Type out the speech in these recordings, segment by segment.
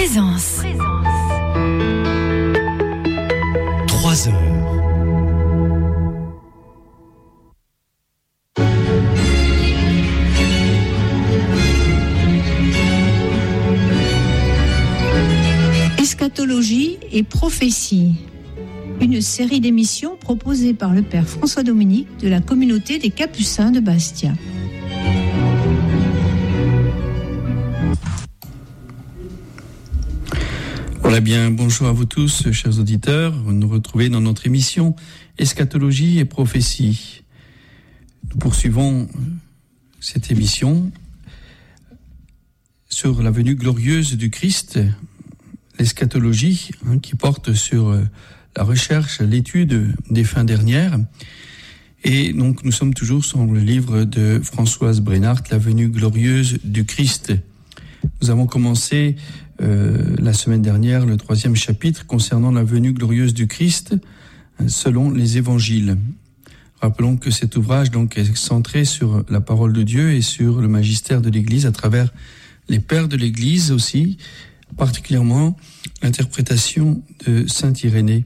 Présence. 3 heures. Eschatologie et prophétie. Une série d'émissions proposée par le père François Dominique de la communauté des Capucins de Bastia. Voilà bien, bonjour à vous tous, chers auditeurs. Vous nous retrouvez dans notre émission Eschatologie et prophétie. Nous poursuivons cette émission sur la venue glorieuse du Christ, l'eschatologie, qui porte sur la recherche, l'étude des fins dernières. Et donc nous sommes toujours sur le livre de Françoise Brenhardt, La venue glorieuse du Christ. Nous avons commencé la semaine dernière le 3e chapitre concernant la venue glorieuse du Christ selon les évangiles. Rappelons que cet ouvrage donc est centré sur la parole de Dieu et sur le magistère de l'Église à travers les pères de l'Église aussi, particulièrement l'interprétation de saint Irénée.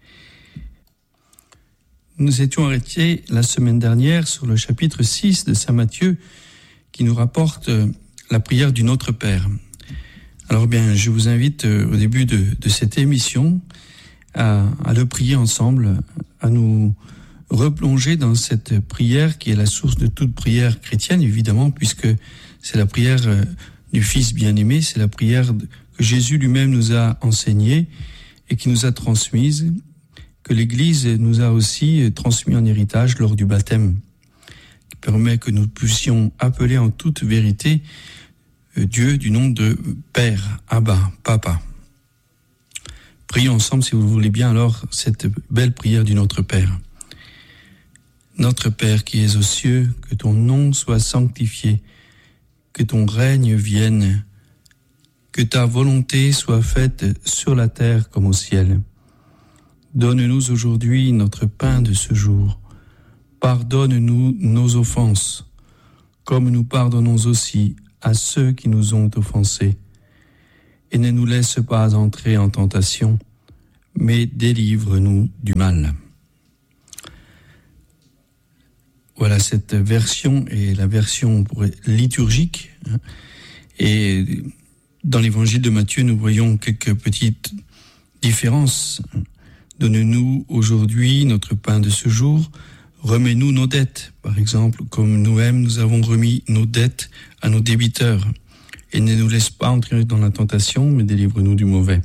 Nous étions arrêtés la semaine dernière sur le chapitre 6 de saint Matthieu qui nous rapporte la prière du Notre Père. Alors bien, je vous invite au début de cette émission à le prier ensemble, à nous replonger dans cette prière qui est la source de toute prière chrétienne, évidemment, puisque c'est la prière du Fils bien-aimé, c'est la prière que Jésus lui-même nous a enseignée et qui nous a transmise, que l'Église nous a aussi transmis en héritage lors du baptême, qui permet que nous puissions appeler en toute vérité Dieu du nom de Père, Abba, Papa. Prions ensemble, si vous voulez bien, alors, cette belle prière du Notre Père. Notre Père qui es aux cieux, que ton nom soit sanctifié, que ton règne vienne, que ta volonté soit faite sur la terre comme au ciel. Donne-nous aujourd'hui notre pain de ce jour. Pardonne-nous nos offenses, comme nous pardonnons aussi à ceux qui nous ont offensés. Et ne nous laisse pas entrer en tentation, mais délivre-nous du mal. Voilà, cette version est la version liturgique. Et dans l'évangile de Matthieu, nous voyons quelques petites différences. Donne-nous aujourd'hui notre pain de ce jour. Remets-nous nos dettes, par exemple, comme nous-mêmes nous avons remis nos dettes à nos débiteurs. Et ne nous laisse pas entrer dans la tentation, mais délivre-nous du mauvais.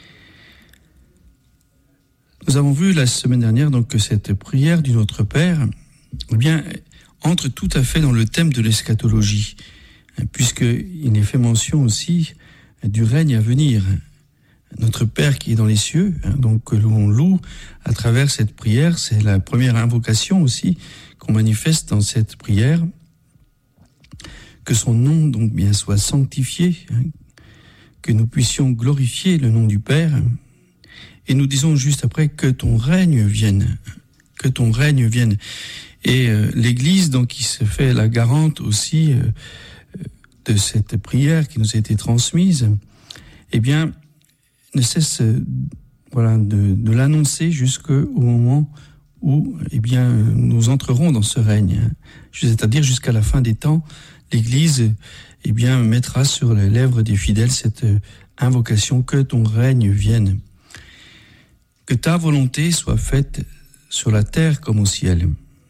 Nous avons vu la semaine dernière donc que cette prière du Notre Père, eh bien, entre tout à fait dans le thème de l'eschatologie, puisqu'il est fait mention aussi du règne à venir. Notre Père qui est dans les cieux, donc que l'on loue à travers cette prière, c'est la première invocation aussi qu'on manifeste dans cette prière, que son nom donc bien soit sanctifié, que nous puissions glorifier le nom du Père, et nous disons juste après que ton règne vienne, que ton règne vienne. Et l'Église donc qui se fait la garante aussi de cette prière qui nous a été transmise, eh bien ne cesse de l'annoncer jusqu'au moment où eh bien nous entrerons dans ce règne, c'est-à-dire jusqu'à la fin des temps. L'Église eh bien mettra sur les lèvres des fidèles cette invocation que ton règne vienne, que ta volonté soit faite sur la terre comme au ciel.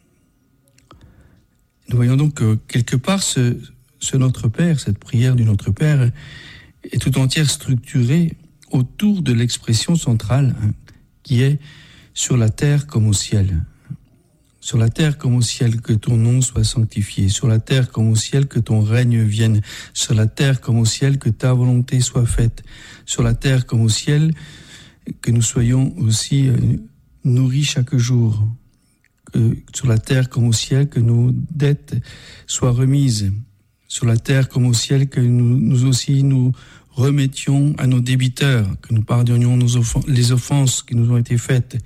Nous voyons donc que quelque part ce Notre Père, cette prière du Notre Père est tout entière structurée autour de l'expression centrale qui est sur la terre comme au ciel. Sur la terre comme au ciel, que ton nom soit sanctifié. Sur la terre comme au ciel, que ton règne vienne. Sur la terre comme au ciel, que ta volonté soit faite. Sur la terre comme au ciel, que nous soyons aussi nourris chaque jour. Sur la terre comme au ciel, que nos dettes soient remises. Sur la terre comme au ciel, que nous aussi nous remettions à nos débiteurs, que nous pardonnions les offenses qui nous ont été faites.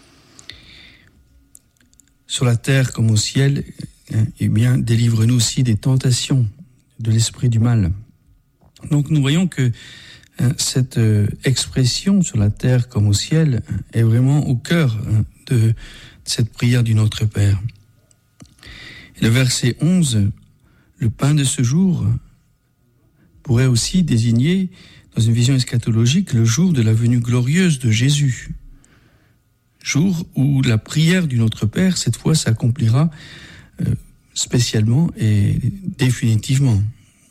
Sur la terre comme au ciel, eh bien, délivre-nous aussi des tentations de l'esprit du mal. Donc nous voyons que cette expression sur la terre comme au ciel est vraiment au cœur de cette prière du Notre Père. Et le verset 11, le pain de ce jour, pourrait aussi désigner, dans une vision eschatologique, le jour de la venue glorieuse de Jésus. Jour où la prière du Notre Père, cette fois, s'accomplira spécialement et définitivement.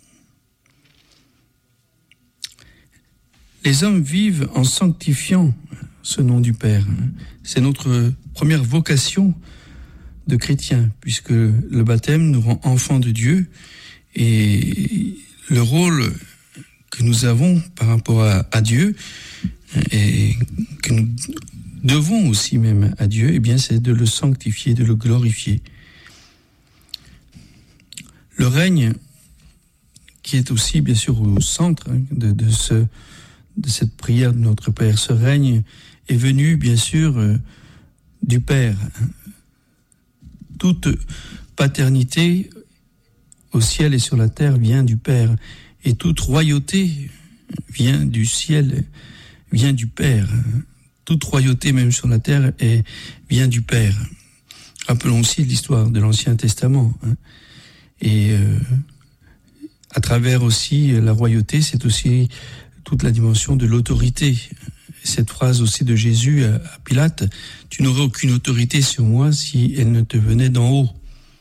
Les hommes vivent en sanctifiant ce nom du Père. C'est notre première vocation de chrétiens, puisque le baptême nous rend enfants de Dieu, et le rôle que nous avons par rapport à Dieu, et que nous devons aussi même à Dieu, eh bien, c'est de le sanctifier, de le glorifier. Le règne, qui est aussi bien sûr au centre de cette prière de notre Père, ce règne est venu bien sûr du Père. Toute paternité au ciel et sur la terre vient du Père, et toute royauté vient du ciel, vient du Père. Toute royauté, même sur la terre, vient du Père. Rappelons aussi l'histoire de l'Ancien Testament. Et à travers aussi la royauté, c'est aussi toute la dimension de l'autorité. Cette phrase aussi de Jésus à Pilate, « Tu n'aurais aucune autorité sur moi si elle ne te venait d'en haut ».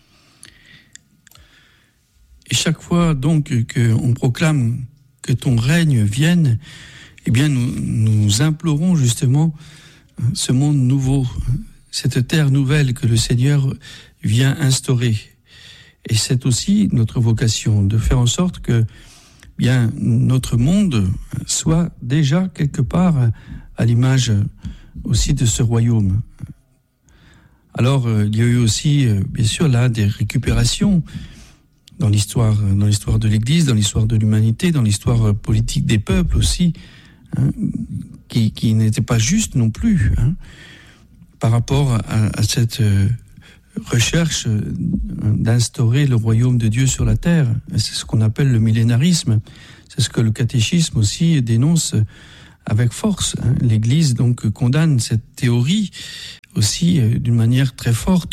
Et chaque fois donc qu'on proclame que ton règne vienne, eh bien nous implorons justement ce monde nouveau, cette terre nouvelle que le Seigneur vient instaurer. Et c'est aussi notre vocation de faire en sorte que bien notre monde soit déjà quelque part à l'image aussi de ce royaume. Alors il y a eu aussi bien sûr là des récupérations dans l'histoire de l'Église, dans l'histoire de l'humanité, dans l'histoire politique des peuples aussi, qui n'était pas juste non plus, par rapport à cette recherche d'instaurer le royaume de Dieu sur la terre. C'est ce qu'on appelle le millénarisme. C'est ce que le catéchisme aussi dénonce avec force. L'Église donc condamne cette théorie aussi d'une manière très forte.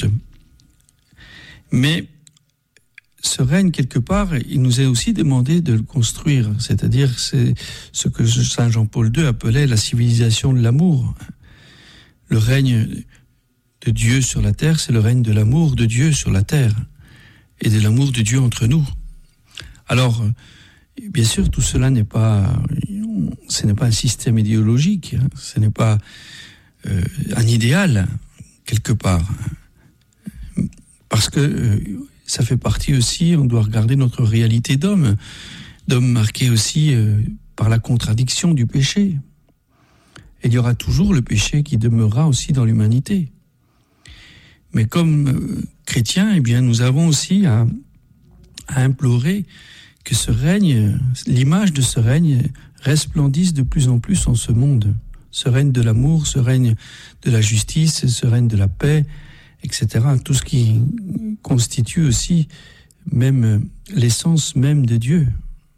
Mais ce règne, quelque part, il nous est aussi demandé de le construire. C'est-à-dire, c'est ce que Saint Jean-Paul II appelait la civilisation de l'amour. Le règne de Dieu sur la terre, c'est le règne de l'amour de Dieu sur la terre et de l'amour de Dieu entre nous. Alors, bien sûr, tout cela ce n'est pas un système idéologique, ce n'est pas un idéal, quelque part. Parce que ça fait partie aussi, on doit regarder notre réalité d'homme marqué aussi par la contradiction du péché. Et il y aura toujours le péché qui demeurera aussi dans l'humanité. Mais comme chrétiens, eh bien, nous avons aussi à implorer que ce règne, l'image de ce règne, resplendisse de plus en plus en ce monde. Ce règne de l'amour, ce règne de la justice, ce règne de la paix, etc. Tout ce qui constitue aussi même l'essence même de Dieu.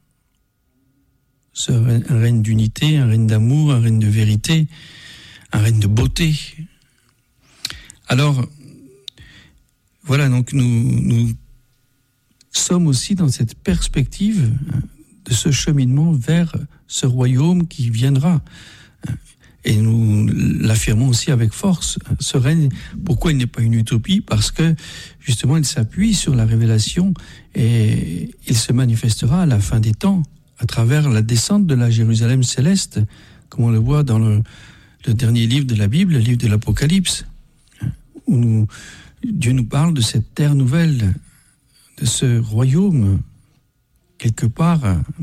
Un règne d'unité, un règne d'amour, un règne de vérité, un règne de beauté. Alors, voilà, donc nous sommes aussi dans cette perspective de ce cheminement vers ce royaume qui viendra. Et nous l'affirmons aussi avec force. Ce règne, pourquoi il n'est pas une utopie ? Parce que, justement, il s'appuie sur la révélation et il se manifestera à la fin des temps, à travers la descente de la Jérusalem céleste, comme on le voit dans le dernier livre de la Bible, le livre de l'Apocalypse, où Dieu nous parle de cette terre nouvelle, de ce royaume, quelque part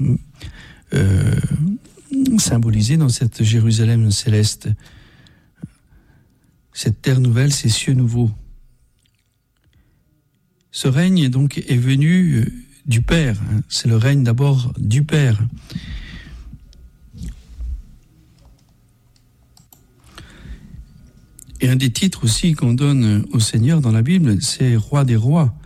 symbolisé dans cette Jérusalem céleste. Cette terre nouvelle, ces cieux nouveaux. Ce règne donc est venu du Père. C'est le règne d'abord du Père. Et un des titres aussi qu'on donne au Seigneur dans la Bible, c'est Roi des rois,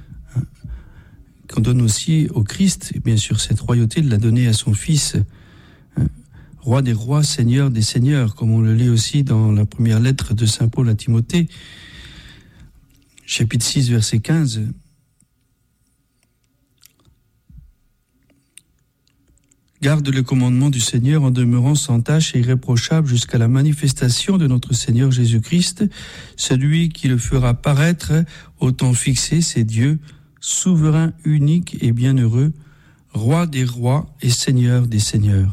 qu'on donne aussi au Christ. Et bien sûr, cette royauté, de la donner à son Fils, roi des rois, seigneur des seigneurs, comme on le lit aussi dans la première lettre de saint Paul à Timothée, chapitre 6, verset 15. Garde le commandement du Seigneur en demeurant sans tache et irréprochable jusqu'à la manifestation de notre Seigneur Jésus-Christ, celui qui le fera paraître au temps fixé, c'est Dieu, souverain, unique et bienheureux, roi des rois et seigneur des seigneurs.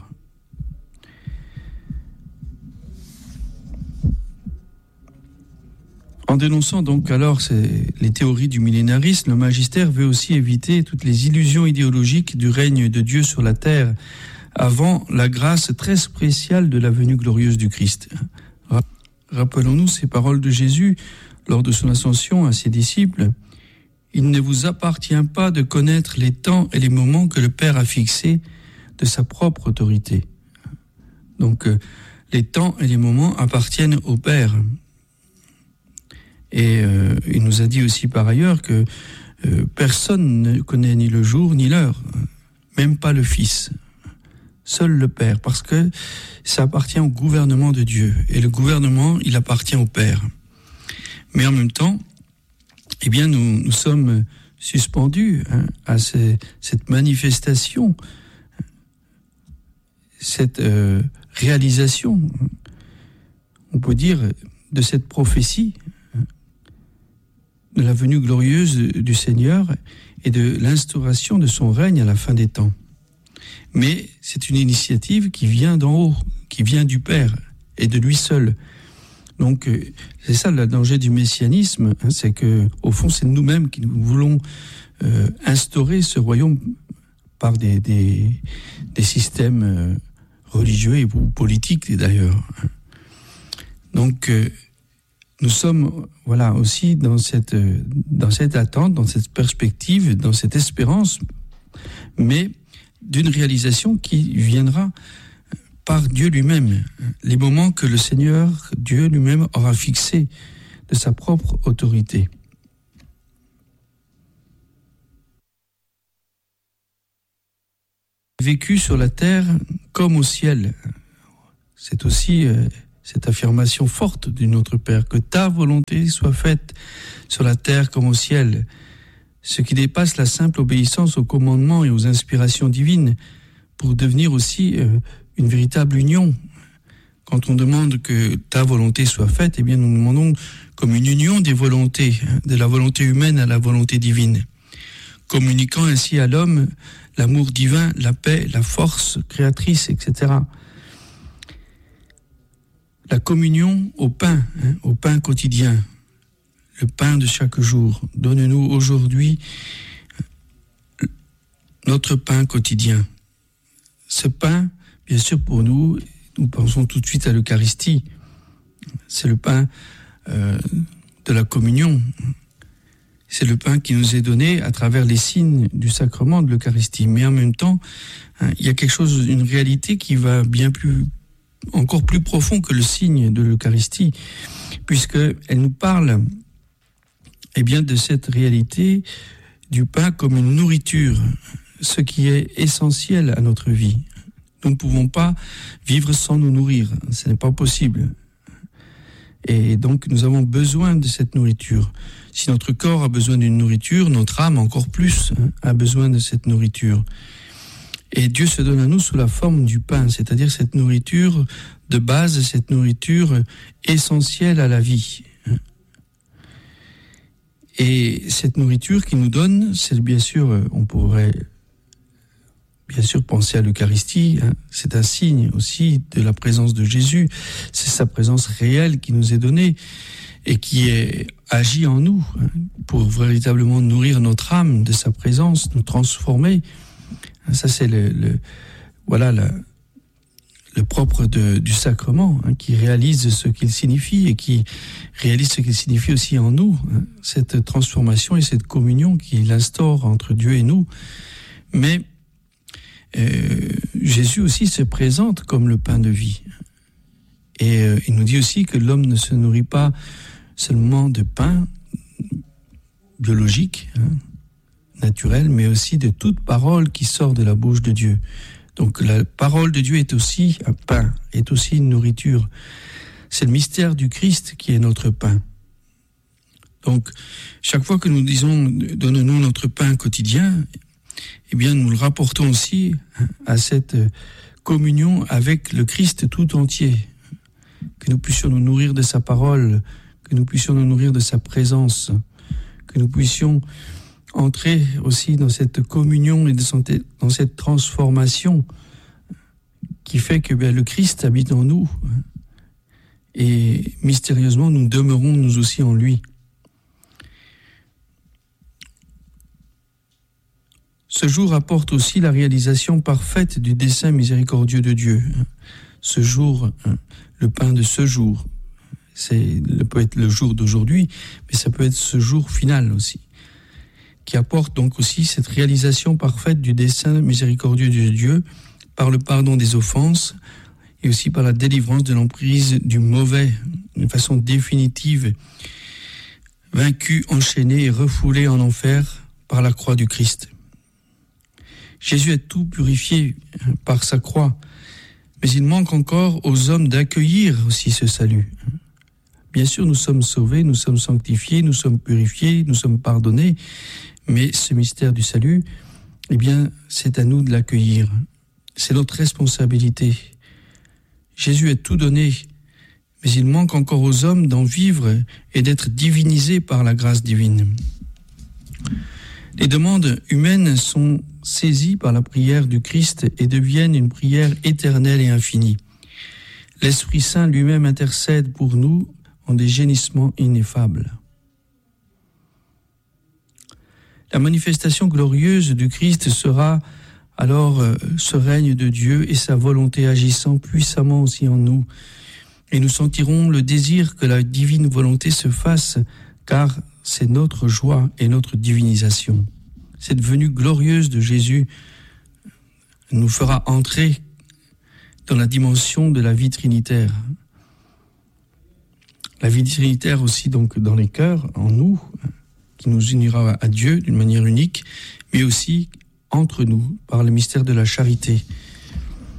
En dénonçant donc alors les théories du millénarisme, le magistère veut aussi éviter toutes les illusions idéologiques du règne de Dieu sur la terre avant la grâce très spéciale de la venue glorieuse du Christ. Rappelons-nous ces paroles de Jésus lors de son ascension à ses disciples. « Il ne vous appartient pas de connaître les temps et les moments que le Père a fixés de sa propre autorité. » Donc, les temps et les moments appartiennent au Père. Et il nous a dit aussi par ailleurs que personne ne connaît ni le jour ni l'heure, même pas le Fils, seul le Père, parce que ça appartient au gouvernement de Dieu. Et le gouvernement, il appartient au Père. Mais en même temps, eh bien, nous sommes suspendus à cette manifestation, cette réalisation, on peut dire, de cette prophétie, de la venue glorieuse du Seigneur et de l'instauration de son règne à la fin des temps. Mais c'est une initiative qui vient d'en haut, qui vient du Père et de lui seul. Donc c'est ça le danger du messianisme, c'est que au fond c'est nous-mêmes qui nous voulons instaurer ce royaume par des systèmes religieux et politiques d'ailleurs. Donc nous sommes aussi dans cette attente, dans cette perspective, dans cette espérance, mais d'une réalisation qui viendra par Dieu lui-même, les moments que le Seigneur, Dieu lui-même, aura fixés de sa propre autorité. Vécu sur la terre comme au ciel, c'est aussi cette affirmation forte de notre Père, que ta volonté soit faite sur la terre comme au ciel, ce qui dépasse la simple obéissance aux commandements et aux inspirations divines, pour devenir aussi une véritable union. Quand on demande que ta volonté soit faite, eh bien nous demandons comme une union des volontés, de la volonté humaine à la volonté divine, communiquant ainsi à l'homme l'amour divin, la paix, la force créatrice, etc. La communion au pain quotidien, le pain de chaque jour. Donne-nous aujourd'hui notre pain quotidien. Ce pain, bien sûr, pour nous pensons tout de suite à l'Eucharistie. C'est le pain de la communion. C'est le pain qui nous est donné à travers les signes du sacrement de l'Eucharistie. Mais en même temps, il y a quelque chose, une réalité qui va encore plus profond que le signe de l'Eucharistie, puisqu'elle nous parle de cette réalité du pain comme une nourriture, ce qui est essentiel à notre vie. Nous ne pouvons pas vivre sans nous nourrir, ce n'est pas possible. Et donc nous avons besoin de cette nourriture. Si notre corps a besoin d'une nourriture, notre âme encore plus a besoin de cette nourriture. Et Dieu se donne à nous sous la forme du pain, c'est-à-dire cette nourriture de base, cette nourriture essentielle à la vie. Et cette nourriture qu'il nous donne, c'est bien sûr, on pourrait bien sûr penser à l'Eucharistie, c'est un signe aussi de la présence de Jésus, c'est sa présence réelle qui nous est donnée et qui agit en nous pour véritablement nourrir notre âme de sa présence, nous transformer. Ça, c'est le propre du sacrement, qui réalise ce qu'il signifie et qui réalise ce qu'il signifie aussi en nous, cette transformation et cette communion qu'il instaure entre Dieu et nous. Mais Jésus aussi se présente comme le pain de vie. Et il nous dit aussi que l'homme ne se nourrit pas seulement de pain biologique, naturel, mais aussi de toute parole qui sort de la bouche de Dieu. Donc la parole de Dieu est aussi un pain, est aussi une nourriture. C'est le mystère du Christ qui est notre pain. Donc chaque fois que nous disons « donne-nous notre pain quotidien », eh bien nous le rapportons aussi à cette communion avec le Christ tout entier. Que nous puissions nous nourrir de sa parole, que nous puissions nous nourrir de sa présence, que nous puissions entrer aussi dans cette communion et dans cette transformation qui fait que le Christ habite en nous et mystérieusement nous demeurons nous aussi en lui. Ce jour apporte aussi la réalisation parfaite du dessein miséricordieux de Dieu. Ce jour, le pain de ce jour, peut être le jour d'aujourd'hui, mais ça peut être ce jour final aussi, qui apporte donc aussi cette réalisation parfaite du dessein miséricordieux de Dieu par le pardon des offenses et aussi par la délivrance de l'emprise du mauvais, de façon définitive, vaincu, enchaîné et refoulé en enfer par la croix du Christ. Jésus a tout purifié par sa croix, mais il manque encore aux hommes d'accueillir aussi ce salut. Bien sûr, nous sommes sauvés, nous sommes sanctifiés, nous sommes purifiés, nous sommes pardonnés, mais ce mystère du salut, eh bien, c'est à nous de l'accueillir. C'est notre responsabilité. Jésus a tout donné, mais il manque encore aux hommes d'en vivre et d'être divinisés par la grâce divine. Les demandes humaines sont saisies par la prière du Christ et deviennent une prière éternelle et infinie. L'Esprit Saint lui-même intercède pour nous en des gémissements ineffables. La manifestation glorieuse du Christ sera alors ce règne de Dieu et sa volonté agissant puissamment aussi en nous. Et nous sentirons le désir que la divine volonté se fasse, car c'est notre joie et notre divinisation. Cette venue glorieuse de Jésus nous fera entrer dans la dimension de la vie trinitaire. La vie trinitaire aussi donc dans les cœurs, en nous, qui nous unira à Dieu d'une manière unique, mais aussi entre nous par le mystère de la charité.